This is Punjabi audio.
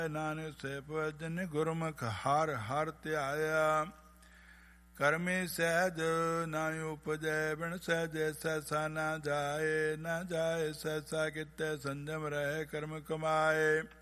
ਨਾਨਕ ਸਹਿਬ ਜਿਨ ਗੁਰਮੁਖ ਹਰ ਹਰ ਧਿਆਇਆ। ਕਰਮੀ ਸਹਿਜ ਨਾ ਉਪਜੈ ਬਿਨ ਸਹਿਜੇ ਸੈਸਾ ਨਾ ਜਾਏ। ਨਾ ਜਾਏ ਸੈਸਾ ਕਿਤੇ ਸੰਜਮ ਰਹਿ ਕਰਮ ਕਮਾਏ।